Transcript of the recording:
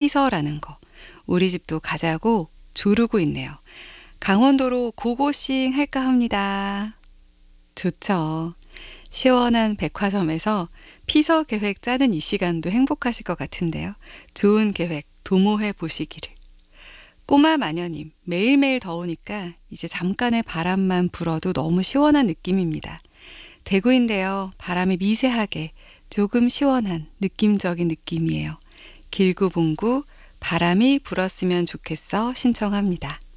피서라는 거. 우리 집도 가자고 조르고 있네요. 강원도로 고고싱 할까 합니다. 좋죠. 시원한 백화점에서 피서 계획 짜는 이 시간도 행복하실 것 같은데요. 좋은 계획 도모해 보시기를. 꼬마 마녀님, 매일매일 더우니까 이제 잠깐의 바람만 불어도 너무 시원한 느낌입니다. 대구인데요. 바람이 미세하게 조금 시원한 느낌적인 느낌이에요. 길구봉구 바람이 불었으면 좋겠어 신청합니다.